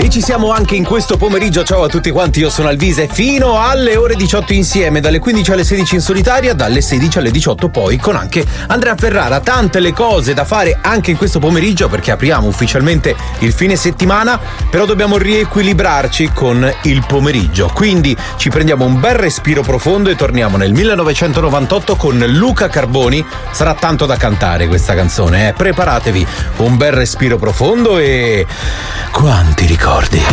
E ci siamo anche in questo pomeriggio. Ciao a tutti quanti, io sono Alvise. Fino alle ore 18 insieme, dalle 15 alle 16 in solitaria, dalle 16 alle 18 poi con anche Andrea Ferrara. Tante le cose da fare anche in questo pomeriggio, perché apriamo ufficialmente il fine settimana, però dobbiamo riequilibrarci con il pomeriggio. Quindi ci prendiamo un bel respiro profondo e torniamo nel 1998 con Luca Carboni. Sarà tanto da cantare questa canzone, Preparatevi, un bel respiro profondo e quanti ricordi.